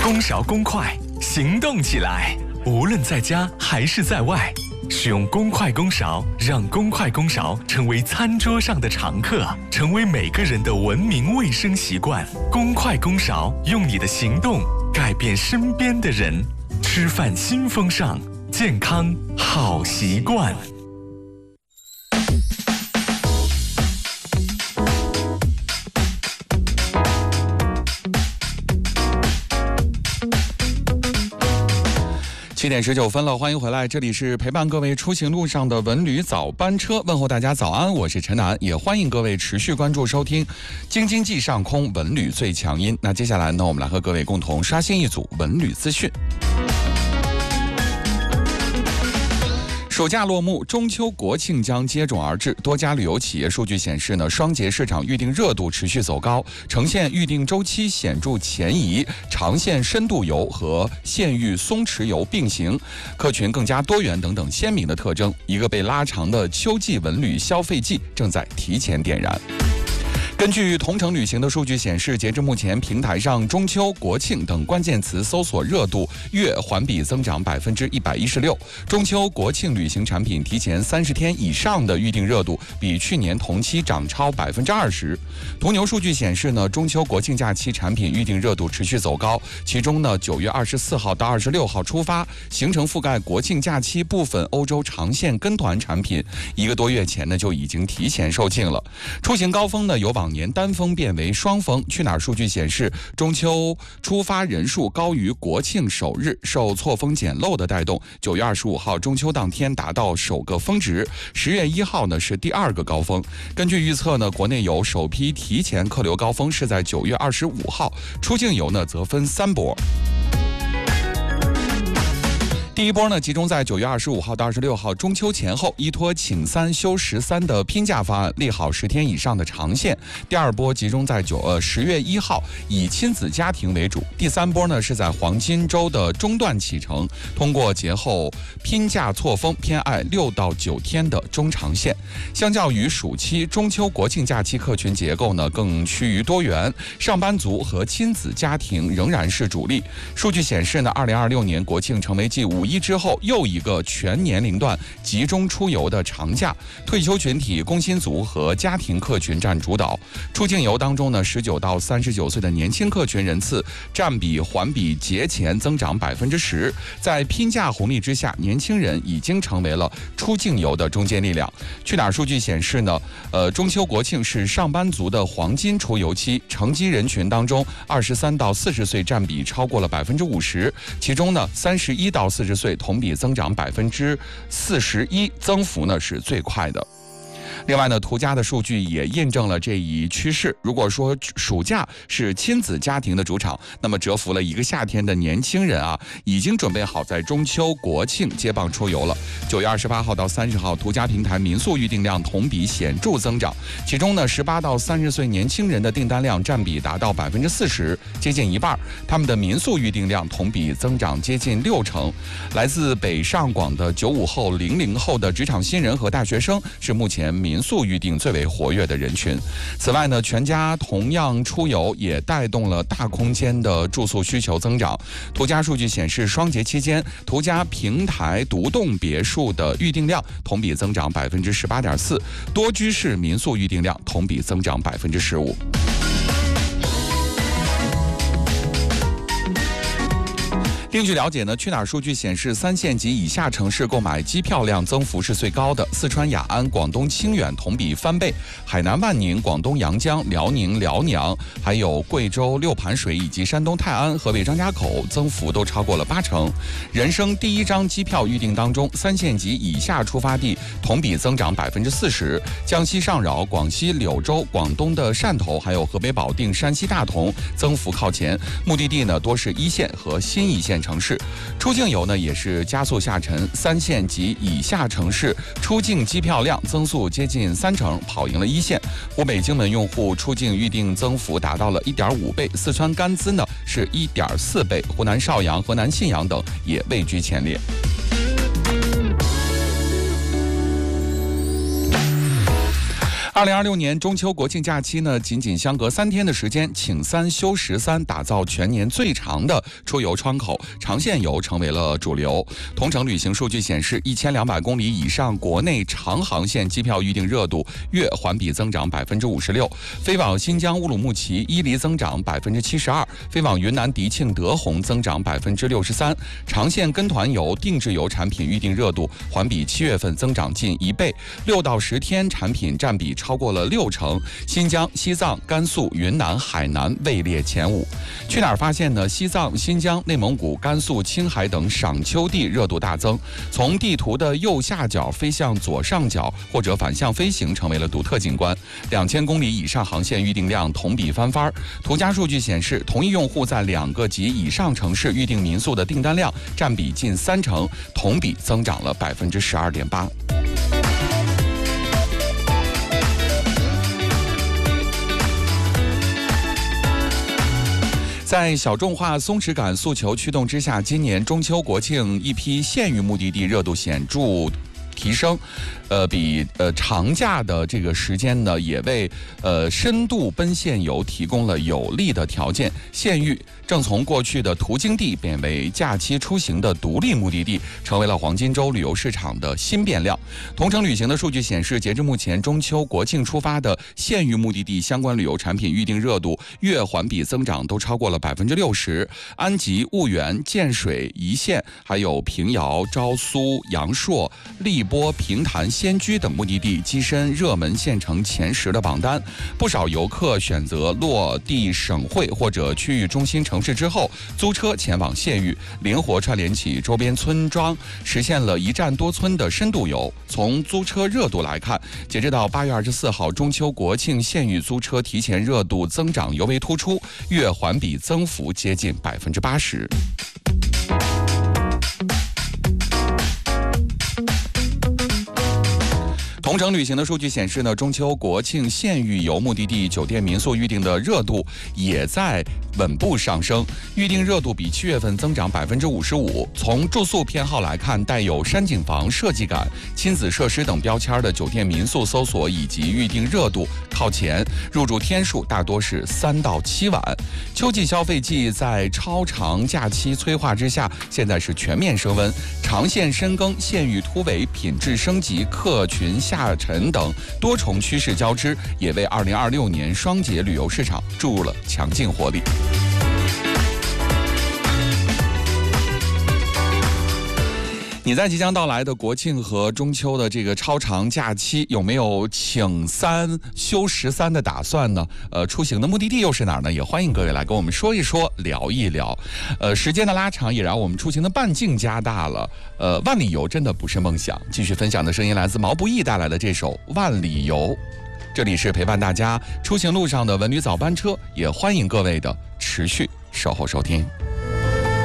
公勺公筷，行动起来！无论在家还是在外，使用公筷公勺，让公筷公勺成为餐桌上的常客，成为每个人的文明卫生习惯。公筷公勺，用你的行动改变身边的人。吃饭新风尚，健康好习惯。 7点19分了，欢迎回来，这里是陪伴各位出行路上的文旅早班车，问候大家早安，我是陈楠，也欢迎各位持续关注收听京津冀上空文旅最强音。那接下来呢，我们来和各位共同刷新一组文旅资讯。暑假落幕，中秋国庆将接踵而至。多家旅游企业数据显示呢，双节市场预订热度持续走高，呈现预订周期显著前移，长线深度游和县域松弛游并行，客群更加多元等等鲜明的特征。一个被拉长的秋季文旅消费季正在提前点燃。根据同程旅行的数据显示，截至目前，平台上中秋、国庆等关键词搜索热度月环比增长116%。中秋、国庆旅行产品提前30天以上的预订热度比去年同期涨超20%。途牛数据显示呢，中秋、国庆假期产品预订热度持续走高，其中呢，9月24号到26号出发，行程覆盖国庆假期部分欧洲长线跟团产品，1个多月前呢就已经提前售罄了。出行高峰呢，由往年单峰变为双峰。去哪儿数据显示，中秋出发人数高于国庆首日，受错峰捡漏的带动，9月25号中秋当天达到首个峰值，10月1号呢是第2个高峰。根据预测呢，国内游首批提前客流高峰是在9月25号，出境游呢则分3波。第一波呢，集中在9月25号到26号中秋前后，依托请3休13的拼假方案，利好10天以上的长线。第二波集中在10月1号，以亲子家庭为主。第三波呢，是在黄金周的中段启程，通过节后拼假错峰，偏爱6到9天的中长线。相较于暑期，中秋国庆假期客群结构呢更趋于多元，上班族和亲子家庭仍然是主力。数据显示呢，2026年国庆成为继5一之后又一个全年龄段集中出游的长假，退休群体、工薪族和家庭客群占主导。出境游当中呢，19到39岁的年轻客群人次占比环比节前增长10%。在拼假红利之下，年轻人已经成为了出境游的中坚力量。去哪儿数据显示呢，中秋国庆是上班族的黄金出游期，乘机人群当中23到40岁占比超过了50%，其中呢31到40岁同比增长41%，增幅呢是最快的。另外呢，途家的数据也印证了这一趋势。如果说暑假是亲子家庭的主场，那么蛰伏了1个夏天的年轻人啊，已经准备好在中秋国庆接棒出游了。9月28号到30号，途家平台民宿预订量同比显著增长，其中呢，18到30岁年轻人的订单量占比达到40%，接近一半。他们的民宿预订量同比增长接近60%。来自北上广的95后、00后的职场新人和大学生是目前民宿预订最为活跃的人群。此外呢，全家同样出游也带动了大空间的住宿需求增长。途家数据显示，双节期间，途家平台独栋别墅的预订量同比增长18.4%，多居室民宿预订量同比增长15%。另据了解呢，去哪儿数据显示，3线及以下城市购买机票量增幅是最高的，四川雅安、广东清远同比翻倍，海南万宁、广东阳江、辽宁辽宁，还有贵州六盘水以及山东泰安、河北张家口增幅都超过了80%。人生第一张机票预订当中，3线及以下出发地同比增长40%，江西上饶、广西柳州、广东的汕头，还有河北保定、山西大同增幅靠前。目的地呢多是1线和新1线城市。出境游呢也是加速下沉，3线及以下城市出境机票量增速接近30%，跑赢了1线。湖北荆门用户出境预订增幅达到了1.5倍，四川甘孜呢是1.4倍，湖南邵阳、河南信阳等也位居前列。 2026年中秋国庆假期呢，仅仅相隔3天的时间，请3休13，打造全年最长的出游窗口，长线游成为了主流。同程旅行数据显示，1200公里以上国内长航线机票预订热度月环比增长56%，飞往新疆乌鲁木齐伊犁增长72%，飞往云南迪庆德宏增长63%。长线跟团游、定制游产品预订热度环比7月份增长近1倍，6到10天产品占比超过了60%，新疆、西藏、甘肃、云南、海南位列前5。去哪儿发现呢？西藏、新疆、内蒙古、甘肃、青海等赏秋地热度大增，从地图的右下角飞向左上角或者反向飞行成为了独特景观。2000公里以上航线预订量同比翻番。途家数据显示，同一用户在2个及以上城市预订民宿的订单量占比近30%，同比增长了12.8%。在小众化、松弛感诉求驱动之下，今年中秋国庆一批县域目的地热度显著提升，比长假的这个时间呢，也为深度奔县游提供了有利的条件。县域正从过去的途经地变为假期出行的独立目的地，成为了黄金周旅游市场的新变量。同程旅行的数据显示，截至目前，中秋国庆出发的县域目的地相关旅游产品预订热度月环比增长都超过了60%。安吉、婺源、建水、宜县，还有平遥、昭苏、阳朔、荔波、平潭、仙居等目的地跻身热门县城前10的榜单。不少游客选择落地省会或者区域中心城市之后，租车前往县域，灵活串联起周边村庄，实现了一站多村的深度游。从租车热度来看，截止到8月24号，中秋国庆县域租车提前热度增长尤为突出，月环比增幅接近80%。同程旅行的数据显示呢，中秋国庆县域游目的地酒店民宿预订的热度也在稳步上升，预订热度比7月份增长55%。从住宿偏好来看，带有山景房、设计感、亲子设施等标签的酒店民宿搜索以及预订热度靠前，入住天数大多是3到7晚。秋季消费季在超长假期催化之下，现在是全面升温，长线深耕、县域突围、品质升级、客群下沉等多重趋势交织，也为2026年双节旅游市场注入了强劲活力。你在即将到来的国庆和中秋的这个超长假期，有没有请3休13的打算呢？出行的目的地又是哪儿呢？也欢迎各位来跟我们说一说，聊一聊。时间的拉长也让我们出行的半径加大了。万里游真的不是梦想。继续分享的声音来自毛不易带来的这首《万里游》。这里是陪伴大家出行路上的文旅早班车，也欢迎各位的持续守候收听。